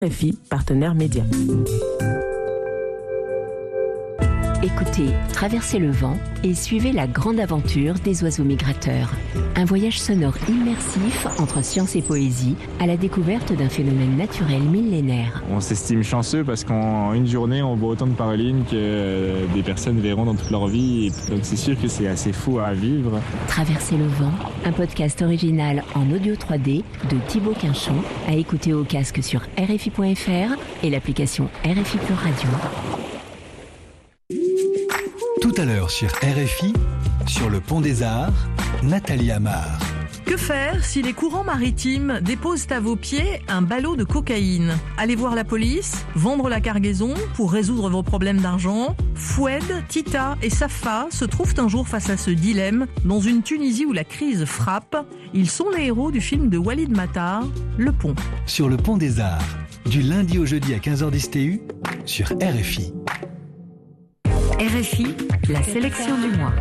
RFI, partenaire média. Écoutez, traversez le vent et suivez la grande aventure des oiseaux migrateurs. Un voyage sonore immersif entre science et poésie à la découverte d'un phénomène naturel millénaire. On s'estime chanceux parce qu'en une journée, on voit autant de paroline que des personnes verront dans toute leur vie. Et donc c'est sûr que c'est assez fou à vivre. Traverser le vent, un podcast original en audio 3D de Thibaut Quinchon, à écouter au casque sur RFI.fr et l'application RFI Pure Radio. Tout à l'heure sur RFI, sur le Pont des Arts, Nathalie Amar. Que faire si les courants maritimes déposent à vos pieds un ballot de cocaïne? Allez voir la police, vendre la cargaison pour résoudre vos problèmes d'argent. Foued, Tita et Safa se trouvent un jour face à ce dilemme dans une Tunisie où la crise frappe. Ils sont les héros du film de Walid Matar, Le Pont. Sur le Pont des Arts, du lundi au jeudi à 15h10 TU, sur RFI. RFI, la sélection du mois.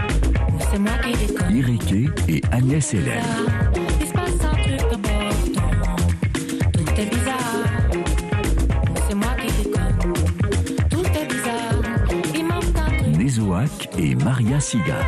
Iriké et Agnès Hélène. Nézouak et Maria Siga.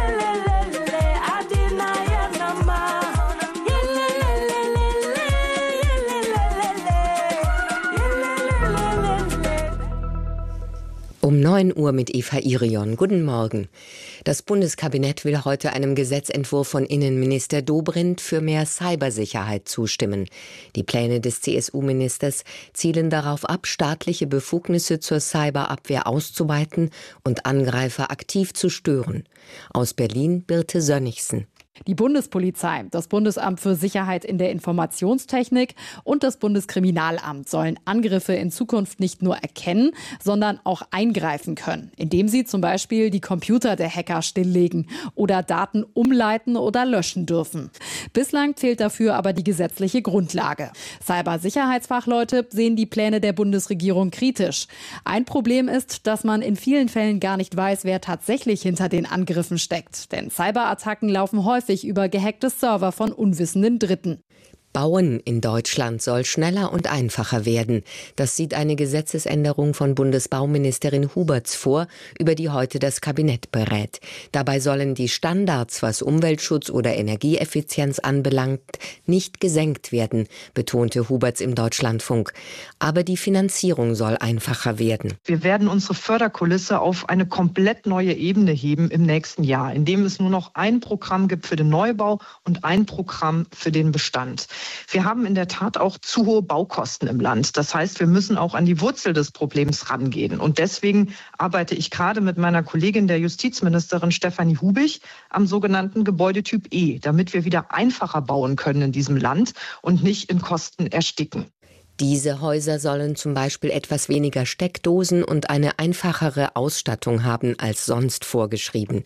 Um 9 Uhr mit Eva Irion. Guten Morgen. Das Bundeskabinett will heute einem Gesetzentwurf von Innenminister Dobrindt für mehr Cybersicherheit zustimmen. Die Pläne des CSU-Ministers zielen darauf ab, staatliche Befugnisse zur Cyberabwehr auszuweiten und Angreifer aktiv zu stören. Aus Berlin Birte Sönnigsen. Die Bundespolizei, das Bundesamt für Sicherheit in der Informationstechnik und das Bundeskriminalamt sollen Angriffe in Zukunft nicht nur erkennen, sondern auch eingreifen können, indem sie zum Beispiel die Computer der Hacker stilllegen oder Daten umleiten oder löschen dürfen. Bislang fehlt dafür aber die gesetzliche Grundlage. Cybersicherheitsfachleute sehen die Pläne der Bundesregierung kritisch. Ein Problem ist, dass man in vielen Fällen gar nicht weiß, wer tatsächlich hinter den Angriffen steckt. Denn Cyberattacken laufen häufig über gehackte Server von unwissenden Dritten. Bauen in Deutschland soll schneller und einfacher werden. Das sieht eine Gesetzesänderung von Bundesbauministerin Huberts vor, über die heute das Kabinett berät. Dabei sollen die Standards, was Umweltschutz oder Energieeffizienz anbelangt, nicht gesenkt werden, betonte Huberts im Deutschlandfunk. Aber die Finanzierung soll einfacher werden. Wir werden unsere Förderkulisse auf eine komplett neue Ebene heben im nächsten Jahr, indem es nur noch ein Programm gibt für den Neubau und ein Programm für den Bestand. Wir haben in der Tat auch zu hohe Baukosten im Land. Das heißt, wir müssen auch an die Wurzel des Problems rangehen. Und deswegen arbeite ich gerade mit meiner Kollegin, der Justizministerin Stefanie Hubich, am sogenannten Gebäudetyp E, damit wir wieder einfacher bauen können in diesem Land und nicht in Kosten ersticken. Diese Häuser sollen zum Beispiel etwas weniger Steckdosen und eine einfachere Ausstattung haben als sonst vorgeschrieben.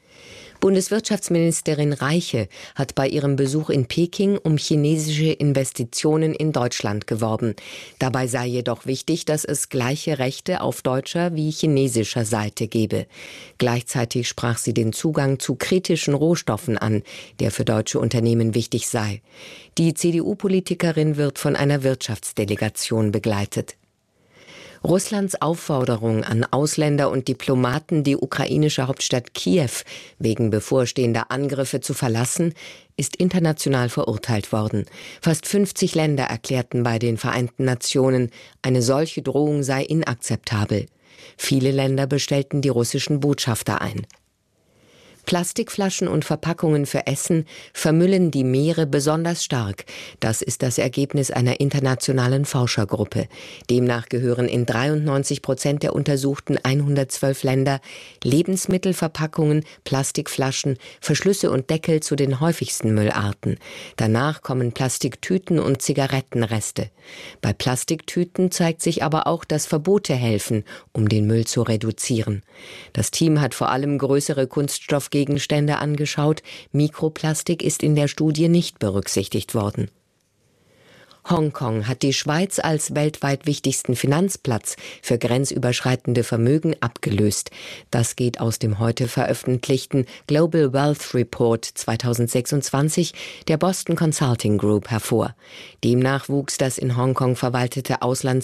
Bundeswirtschaftsministerin Reiche hat bei ihrem Besuch in Peking um chinesische Investitionen in Deutschland geworben. Dabei sei jedoch wichtig, dass es gleiche Rechte auf deutscher wie chinesischer Seite gebe. Gleichzeitig sprach sie den Zugang zu kritischen Rohstoffen an, der für deutsche Unternehmen wichtig sei. Die CDU-Politikerin wird von einer Wirtschaftsdelegation begleitet. Russlands Aufforderung an Ausländer und Diplomaten, die ukrainische Hauptstadt Kiew wegen bevorstehender Angriffe zu verlassen, ist international verurteilt worden. Fast 50 Länder erklärten bei den Vereinten Nationen, eine solche Drohung sei inakzeptabel. Viele Länder bestellten die russischen Botschafter ein. Plastikflaschen und Verpackungen für Essen vermüllen die Meere besonders stark. Das ist das Ergebnis einer internationalen Forschergruppe. Demnach gehören in 93% der untersuchten 112 Länder Lebensmittelverpackungen, Plastikflaschen, Verschlüsse und Deckel zu den häufigsten Müllarten. Danach kommen Plastiktüten und Zigarettenreste. Bei Plastiktüten zeigt sich aber auch, dass Verbote helfen, um den Müll zu reduzieren. Das Team hat vor allem größere Kunststoffgegenstände angeschaut. Mikroplastik ist in der Studie nicht berücksichtigt worden. Hongkong hat die Schweiz als weltweit wichtigsten Finanzplatz für grenzüberschreitende Vermögen abgelöst. Das geht aus dem heute veröffentlichten Global Wealth Report 2026 der Boston Consulting Group hervor. Demnach wuchs das in Hongkong verwaltete